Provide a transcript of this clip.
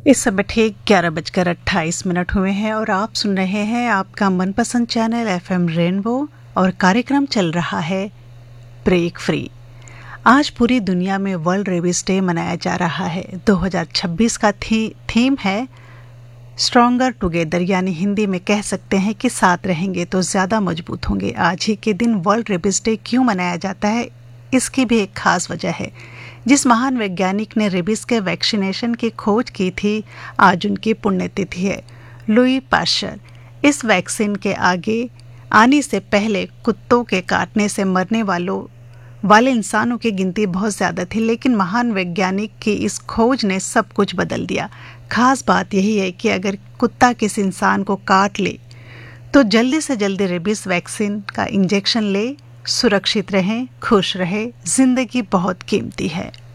इस समय ठीक 11:28 हुए हैं और आप सुन रहे हैं आपका मनपसंद चैनल एफएम रेनबो और कार्यक्रम चल रहा है ब्रेक फ्री। आज पूरी दुनिया में वर्ल्ड रेबिस डे मनाया जा रहा है। 2026 का थीम है स्ट्रॉन्गर टुगेदर, यानी हिंदी में कह सकते हैं कि साथ रहेंगे तो ज़्यादा मजबूत होंगे। आज ही के दिन वर्ल्ड रेबिस डे क्यों मनाया जाता है, इसकी भी एक खास वजह है। जिस महान वैज्ञानिक ने रेबिस के वैक्सीनेशन की खोज की थी, आज उनकी पुण्यतिथि है, लुई पाश्चर। इस वैक्सीन के आगे आने से पहले कुत्तों के काटने से मरने वाले इंसानों की गिनती बहुत ज़्यादा थी, लेकिन महान वैज्ञानिक की इस खोज ने सब कुछ बदल दिया। खास बात यही है कि अगर कुत्ता किसी इंसान को काट ले तो जल्दी से जल्दी रेबिस वैक्सीन का इंजेक्शन ले, सुरक्षित रहें, खुश रहें। जिंदगी बहुत कीमती है।